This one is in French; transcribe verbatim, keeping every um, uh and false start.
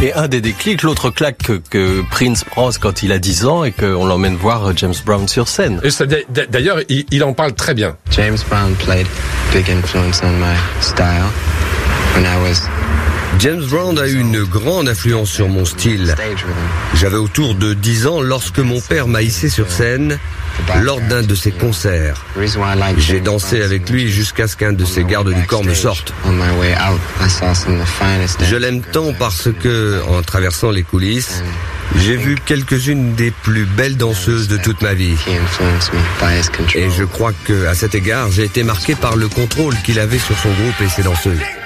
Et un des déclics, l'autre claque que, que Prince prend quand il a dix ans et qu'on l'emmène voir James Brown sur scène. Et ça, d'ailleurs, il, il en parle très bien. James Brown played big influence on my style when I was James Brown a eu une grande influence sur mon style. J'avais autour de dix ans lorsque mon père m'a hissé sur scène lors d'un de ses concerts. J'ai dansé avec lui jusqu'à ce qu'un de ses gardes du corps me sorte. Je l'aime tant parce que, en traversant les coulisses, j'ai vu quelques-unes des plus belles danseuses de toute ma vie. Et je crois qu'à cet égard, j'ai été marqué par le contrôle qu'il avait sur son groupe et ses danseuses.